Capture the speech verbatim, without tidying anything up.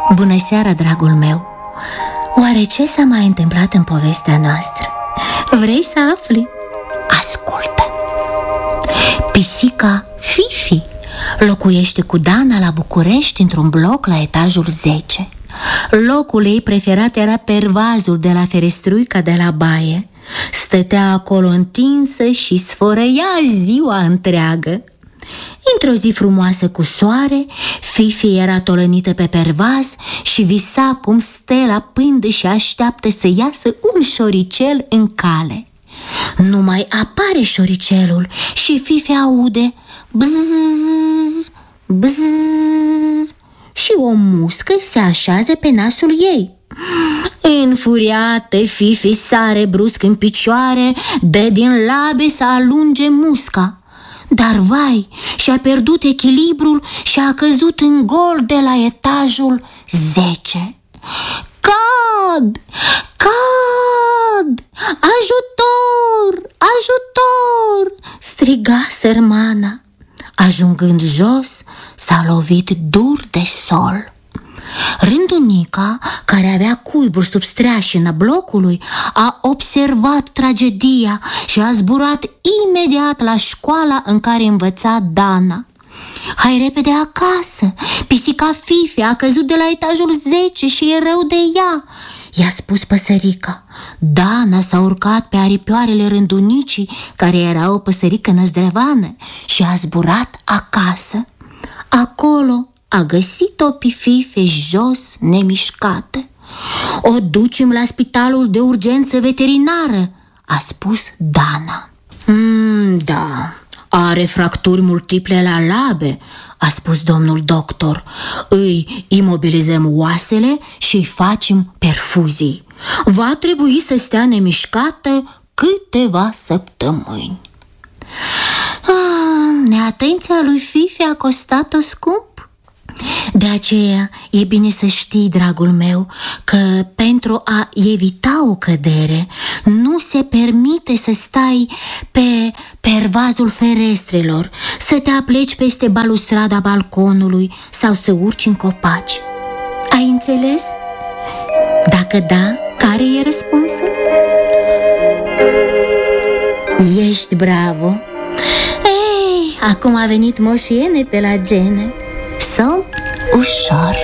Bună seara, dragul meu! Oare ce s-a mai întâmplat în povestea noastră? Vrei să afli? Ascultă! Pisica Fifi locuiește cu Dana la București într-un bloc la etajul zece. Locul ei preferat era pervazul de la ferestruica de la baie. Stătea acolo întinsă și sfărăia ziua întreagă. Într-o zi frumoasă cu soare, Fifi era tolănită pe pervaz și visa cum Stella pânde și așteaptă să iasă un șoricel în cale. Nu mai apare șoricelul și Fifi aude bzzz, bzzz, și o muscă se așează pe nasul ei. Înfuriată, Fifi sare brusc în picioare, dă din labe să alunge musca. Dar vai, și-a pierdut echilibrul și a căzut în gol de la etajul zece. Cad! Cad! Ajutor! Ajutor! Striga sărmana. Ajungând jos, s-a lovit dur de sol. Rândunica, care avea cuiburi sub streașina blocului, a observat tragedia și a zburat imediat la școala în care învăța Dana. Hai repede acasă, pisica Fifi a căzut de la etajul zece și e rău de ea, i-a spus păsărica. Dana s-a urcat pe aripioarele rândunicii, care era o păsărică năzdrăvană, și a zburat acasă. Acolo a găsit-o pe Fifi jos, nemișcată. O ducem la spitalul de urgență veterinară, a spus Dana. Mm, da, are fracturi multiple la labe, a spus domnul doctor. Îi imobilizăm oasele și îi facem perfuzii. Va trebui să stea nemișcată câteva săptămâni. Ah, neatenția lui Fifi a costat-o scump. De aceea e bine să știi, dragul meu, că pentru a evita o cădere nu se permite să stai pe pervazul ferestrelor, să te apleci peste balustrada balconului sau să urci în copaci. Ai înțeles? Dacă da, care e răspunsul? Ești bravo! Ei, acum a venit Moș Iene pe la gene. Somn ușor.